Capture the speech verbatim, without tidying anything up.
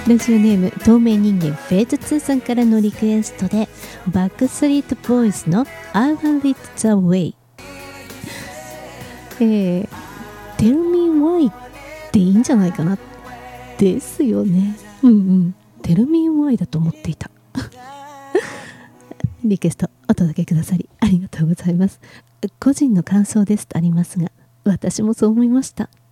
ラジオネーム透明人間フェーズツーさんからのリクエストでバックストリートボーイズの I Want It The Way、えー、Tell Me Why でいいんじゃないかなですよね。うんうん Tell Me Why だと思っていたリクエストお届けくださりありがとうございます。個人の感想ですとありますが、私もそう思いました。